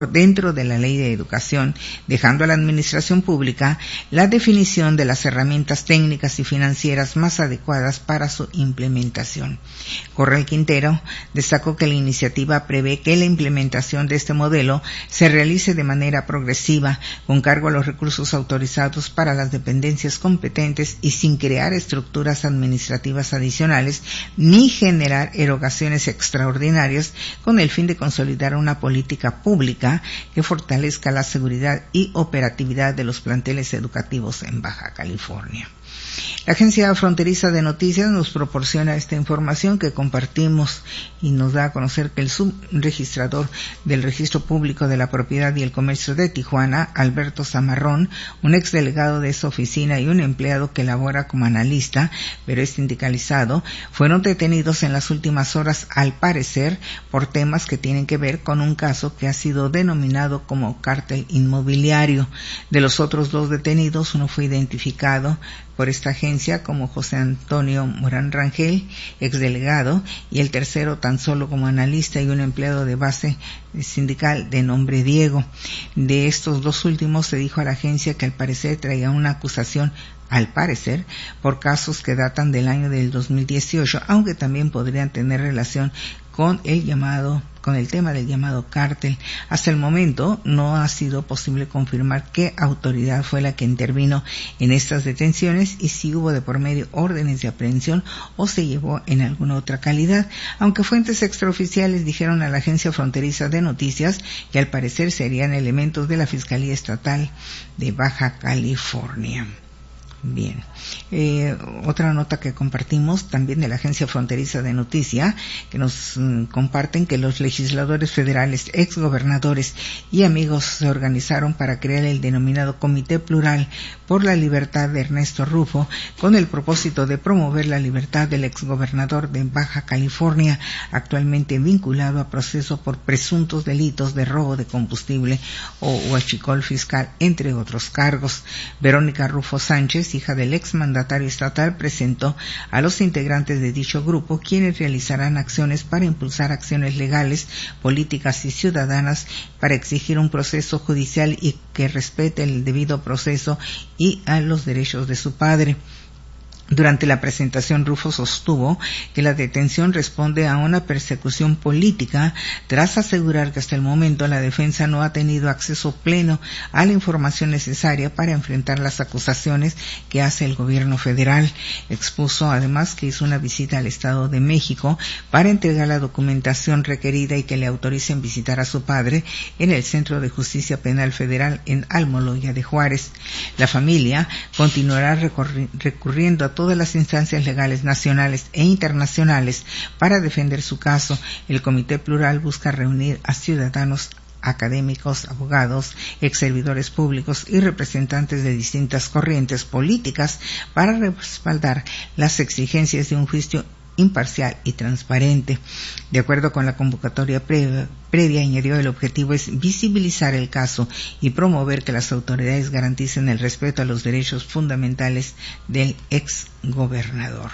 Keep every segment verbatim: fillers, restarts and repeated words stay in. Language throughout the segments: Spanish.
dentro de la Ley de Educación, dejando a la Administración Pública la definición de las herramientas técnicas y financieras más adecuadas para su implementación. Corral Quintero destacó que la iniciativa prevé que la implementación de este modelo se realice de manera progresiva, con cargo a los recursos autorizados para las dependencias competentes y sin crear estructuras administrativas adicionales ni generar erogaciones extraordinarias, con el fin de consolidar una política pública que fortalezca la seguridad y operatividad de los planteles educativos en Baja California. La Agencia Fronteriza de Noticias nos proporciona esta información que compartimos y nos da a conocer que el subregistrador del Registro Público de la Propiedad y el Comercio de Tijuana, Alberto Zamarrón, un exdelegado de esa oficina y un empleado que labora como analista, pero es sindicalizado, fueron detenidos en las últimas horas, al parecer, por temas que tienen que ver con un caso que ha sido denominado como cártel inmobiliario. De los otros dos detenidos, uno fue identificado por esta agencia como José Antonio Morán Rangel, exdelegado, y el tercero tan solo como analista y un empleado de base sindical de nombre Diego. De estos dos últimos se dijo a la agencia que al parecer traía una acusación, al parecer, por casos que datan del año del dos mil dieciocho, aunque también podrían tener relación con el llamado, con el tema del llamado cártel. Hasta el momento no ha sido posible confirmar qué autoridad fue la que intervino en estas detenciones y si hubo de por medio órdenes de aprehensión o se llevó en alguna otra calidad, aunque fuentes extraoficiales dijeron a la Agencia Fronteriza de Noticias que al parecer serían elementos de la Fiscalía Estatal de Baja California. Bien, eh, otra nota que compartimos también de la Agencia Fronteriza de Noticia, que nos mm, comparten que los legisladores federales, exgobernadores y amigos se organizaron para crear el denominado Comité Plural por la Libertad de Ernesto Rufo, con el propósito de promover la libertad del exgobernador de Baja California, actualmente vinculado a proceso por presuntos delitos de robo de combustible o huachicol fiscal, entre otros cargos. Verónica Rufo Sánchez, hija del exmandatario estatal, presentó a los integrantes de dicho grupo, quienes realizarán acciones para impulsar acciones legales, políticas y ciudadanas para exigir un proceso judicial y que respete el debido proceso y a los derechos de su padre. Durante la presentación, Rufo sostuvo que la detención responde a una persecución política, tras asegurar que hasta el momento la defensa no ha tenido acceso pleno a la información necesaria para enfrentar las acusaciones que hace el gobierno federal. Expuso además que hizo una visita al Estado de México para entregar la documentación requerida y que le autoricen visitar a su padre en el Centro de Justicia Penal Federal en Almoloya de Juárez. La familia continuará recurri- recurriendo a todas las instancias legales nacionales e internacionales para defender su caso. El Comité Plural busca reunir a ciudadanos, académicos, abogados, ex servidores públicos y representantes de distintas corrientes políticas para respaldar las exigencias de un juicio imparcial y transparente. De acuerdo con la convocatoria previa, previa, añadió, el objetivo es visibilizar el caso y promover que las autoridades garanticen el respeto a los derechos fundamentales del ex gobernador.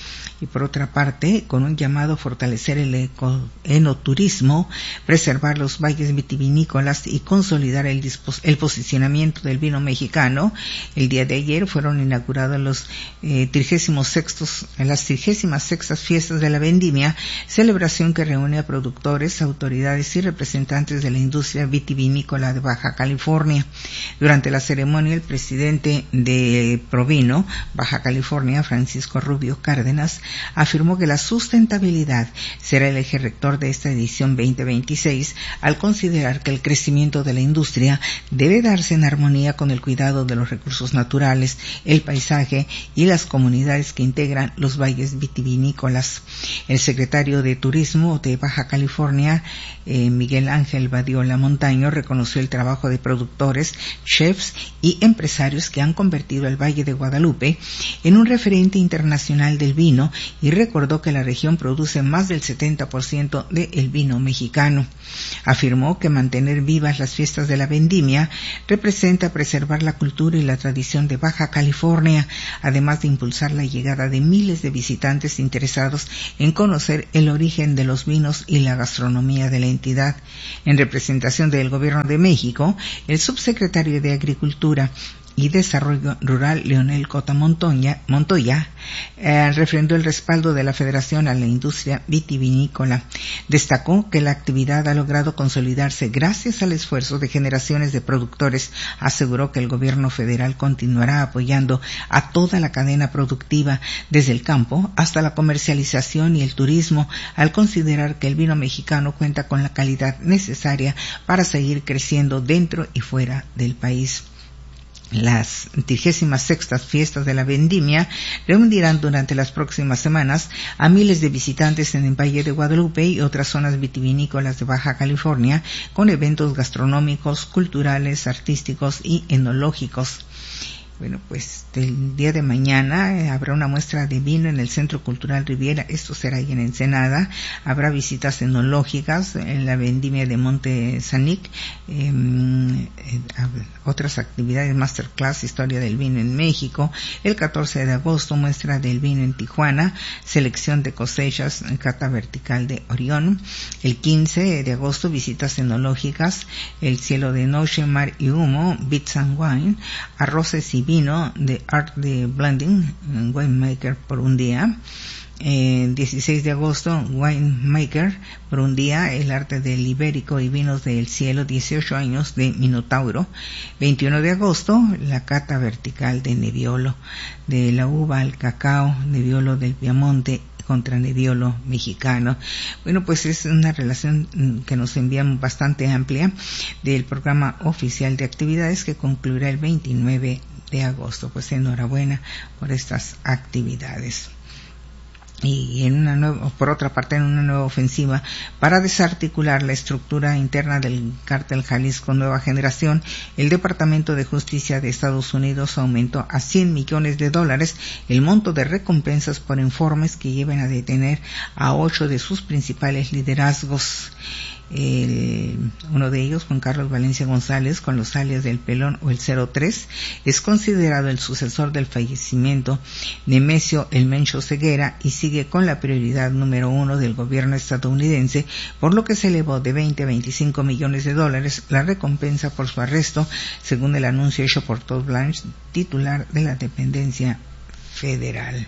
Y por otra parte, con un llamado a fortalecer el eco, enoturismo, preservar los valles vitivinícolas y consolidar el, dispos, el posicionamiento del vino mexicano, el día de ayer fueron inaugurados los eh, trigésimos sextos, las trigésimas sextas fiestas de la vendimia, celebración que reúne a productores, autoridades y representantes de la industria vitivinícola de Baja California. Durante la ceremonia, el presidente de Provino, Baja California, Francisco Rubio Cárdenas, afirmó que la sustentabilidad será el eje rector de esta edición veinte veintiséis, al considerar que el crecimiento de la industria debe darse en armonía con el cuidado de los recursos naturales, el paisaje y las comunidades que integran los valles vitivinícolas. El secretario de Turismo de Baja California, eh, Miguel Ángel Badiola Montaño, reconoció el trabajo de productores, chefs y empresarios que han convertido al Valle de Guadalupe en un referente internacional del vino, y recordó que la región produce más del setenta por ciento del vino mexicano. Afirmó que mantener vivas las fiestas de la vendimia representa preservar la cultura y la tradición de Baja California, además de impulsar la llegada de miles de visitantes interesados en conocer el origen de los vinos y la gastronomía de la entidad. En representación del Gobierno de México, el subsecretario de Agricultura y Desarrollo Rural, Leonel Cota Montoya, Montoya eh, refrendó el respaldo de la Federación a la industria vitivinícola. Destacó que la actividad ha logrado consolidarse gracias al esfuerzo de generaciones de productores. Aseguró que el gobierno federal continuará apoyando a toda la cadena productiva, desde el campo hasta la comercialización y el turismo, al considerar que el vino mexicano cuenta con la calidad necesaria para seguir creciendo dentro y fuera del país. Las trigésimas sextas fiestas de la vendimia reunirán durante las próximas semanas a miles de visitantes en el Valle de Guadalupe y otras zonas vitivinícolas de Baja California, con eventos gastronómicos, culturales, artísticos y enológicos. Bueno, pues el día de mañana eh, habrá una muestra de vino en el Centro Cultural Riviera. Esto será ahí en Ensenada. Habrá visitas enológicas en la vendimia de Monte Sanic, eh, eh, otras actividades, masterclass, historia del vino en México. El catorce de agosto, muestra del vino en Tijuana, selección de cosechas, cata vertical de Orión. El quince de agosto, visitas enológicas, el cielo de noche, mar y humo, Beats and Wine, arroces y vino de Art de Blending, Winemaker por un día. Eh, dieciséis de agosto, Winemaker por un día, el arte del ibérico y vinos del cielo, dieciocho años de Minotauro. veintiuno de agosto, la cata vertical de Nebbiolo, de la uva al cacao, Nebbiolo del Piamonte contra Nebbiolo mexicano. Bueno, pues es una relación que nos envían bastante amplia del programa oficial de actividades que concluirá el veintinueve de agosto. Pues enhorabuena por estas actividades. Y en una nueva, por otra parte, en una nueva ofensiva para desarticular la estructura interna del cártel Jalisco Nueva Generación, el Departamento de Justicia de Estados Unidos aumentó a cien millones de dólares el monto de recompensas por informes que lleven a detener a ocho de sus principales liderazgos. El, uno de ellos, Juan Carlos Valencia González, con los alias del Pelón o el cero tres, es considerado el sucesor del fallecimiento Nemesio El Mencho Ceguera y sigue con la prioridad número uno del gobierno estadounidense, por lo que se elevó de veinte a veinticinco millones de dólares la recompensa por su arresto, según el anuncio hecho por Todd Blanche, titular de la dependencia federal.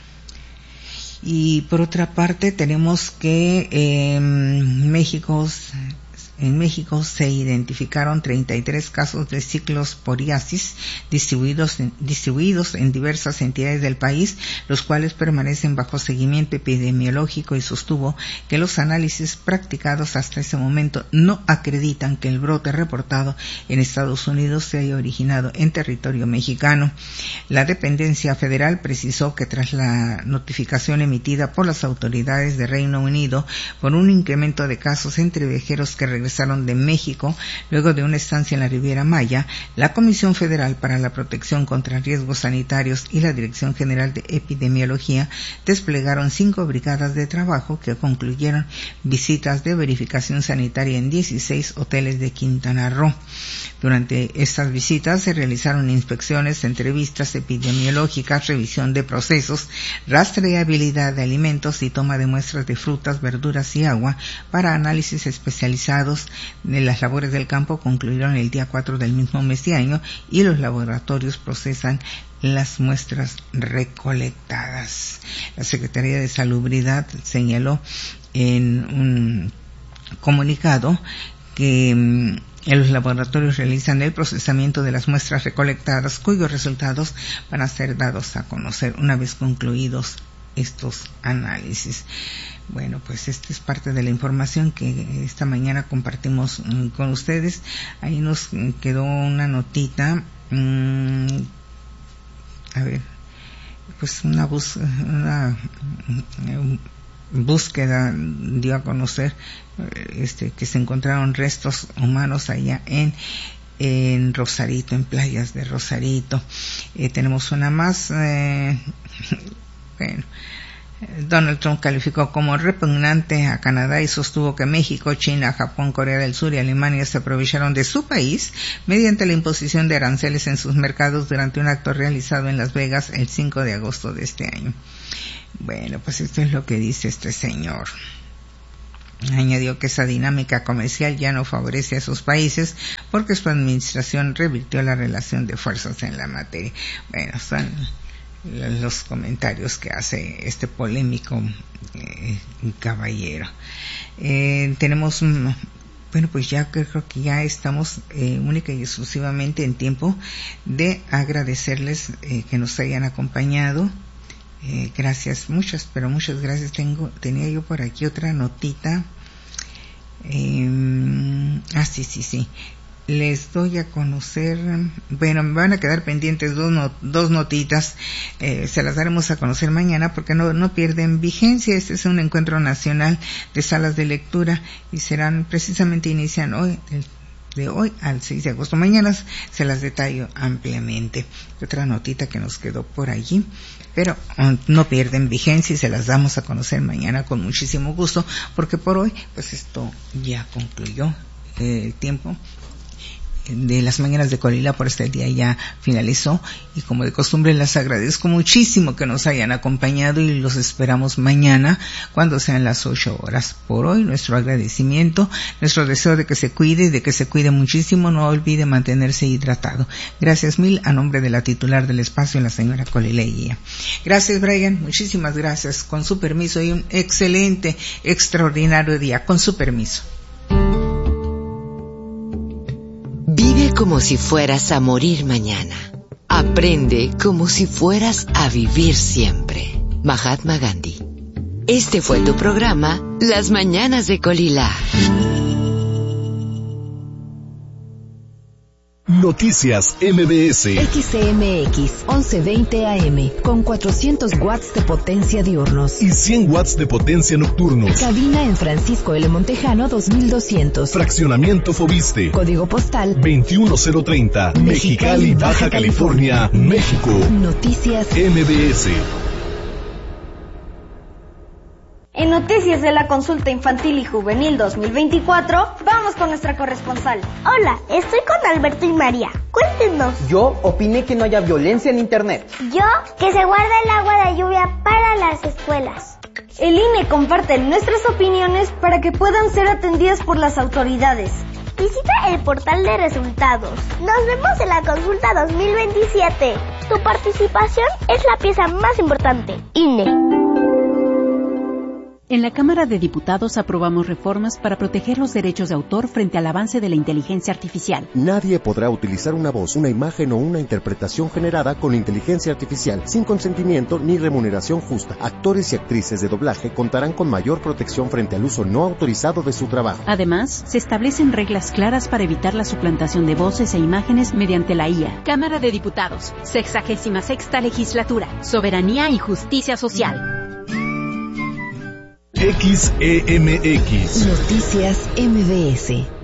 Y por otra parte tenemos que eh, México, en México se identificaron treinta y tres casos de ciclosporiasis distribuidos en, distribuidos en diversas entidades del país, los cuales permanecen bajo seguimiento epidemiológico, y sostuvo que los análisis practicados hasta ese momento no acreditan que el brote reportado en Estados Unidos se haya originado en territorio mexicano. La dependencia federal precisó que tras la notificación emitida por las autoridades de Reino Unido por un incremento de casos entre viajeros que regresaron regresaron de México luego de una estancia en la Riviera Maya, la Comisión Federal para la Protección contra Riesgos Sanitarios y la Dirección General de Epidemiología desplegaron cinco brigadas de trabajo que concluyeron visitas de verificación sanitaria en dieciséis hoteles de Quintana Roo. Durante estas visitas se realizaron inspecciones, entrevistas epidemiológicas, revisión de procesos, rastreabilidad de alimentos y toma de muestras de frutas, verduras y agua para análisis especializados. Las labores del campo concluyeron el día cuatro del mismo mes de año y los laboratorios procesan las muestras recolectadas. La Secretaría de Salubridad señaló en un comunicado que mm, los laboratorios realizan el procesamiento de las muestras recolectadas, cuyos resultados van a ser dados a conocer una vez concluidos estos análisis. Bueno, pues esta es parte de la información que esta mañana compartimos mm, con ustedes. Ahí nos quedó una notita, mmm, a ver, pues una, bus, una um, búsqueda dio a conocer este que se encontraron restos humanos allá en en Rosarito, en playas de Rosarito. Eh, tenemos una más, eh, bueno, Donald Trump calificó como repugnante a Canadá y sostuvo que México, China, Japón, Corea del Sur y Alemania se aprovecharon de su país mediante la imposición de aranceles en sus mercados durante un acto realizado en Las Vegas el cinco de agosto de este año. Bueno, pues esto es lo que dice este señor. Añadió que esa dinámica comercial ya no favorece a sus países porque su administración revirtió la relación de fuerzas en la materia. Bueno, son los comentarios que hace este polémico eh, caballero. Eh, tenemos un, bueno, pues ya creo que ya estamos eh, única y exclusivamente en tiempo de agradecerles eh, que nos hayan acompañado. Eh, gracias, muchas, pero muchas gracias. Tengo, tenía yo por aquí otra notita. Eh, ah, sí, sí, sí. Les doy a conocer, bueno, me van a quedar pendientes dos, not, dos notitas, eh, se las daremos a conocer mañana porque no, no pierden vigencia. Este es un encuentro nacional de salas de lectura y serán, precisamente inician hoy, el, de hoy al seis de agosto. Mañana se las detallo ampliamente. Otra notita que nos quedó por allí, pero um, no pierden vigencia y se las damos a conocer mañana con muchísimo gusto, porque por hoy, pues esto ya concluyó eh, el tiempo de las mañanas de Colila por este día ya finalizó, y como de costumbre les agradezco muchísimo que nos hayan acompañado y los esperamos mañana cuando sean las ocho horas. Por hoy nuestro agradecimiento, nuestro deseo de que se cuide, de que se cuide muchísimo, no olvide mantenerse hidratado. Gracias mil a nombre de la titular del espacio, la señora Colila Guía. Gracias, Brian, muchísimas gracias. Con su permiso y un excelente, extraordinario día. Con su permiso. Vive como si fueras a morir mañana. Aprende como si fueras a vivir siempre. Mahatma Gandhi. Este fue tu programa, Las Mañanas de Colila. Noticias M B S. X C M X once veinte A M con cuatrocientos watts de potencia diurnos y cien watts de potencia nocturnos. Cabina en Francisco L. Montejano dos mil doscientos. Fraccionamiento Fobiste. Código postal veintiuno cero treinta. Mexicali, Baja California, México. Noticias M B S. En Noticias de la Consulta Infantil y Juvenil dos mil veinticuatro, vamos con nuestra corresponsal. Hola, estoy con Alberto y María. Cuéntenos. Yo opiné que no haya violencia en Internet. Yo, que se guarda el agua de lluvia para las escuelas. El I N E comparte nuestras opiniones para que puedan ser atendidas por las autoridades. Visita el portal de resultados. Nos vemos en la Consulta dos mil veintisiete. Tu participación es la pieza más importante. I N E. En la Cámara de Diputados aprobamos reformas para proteger los derechos de autor frente al avance de la inteligencia artificial. Nadie podrá utilizar una voz, una imagen o una interpretación generada con inteligencia artificial sin consentimiento ni remuneración justa. Actores y actrices de doblaje contarán con mayor protección frente al uso no autorizado de su trabajo. Además, se establecen reglas claras para evitar la suplantación de voces e imágenes mediante la I A. Cámara de Diputados, sexagésima sexta legislatura, soberanía y justicia social. X E M X. Noticias M B S.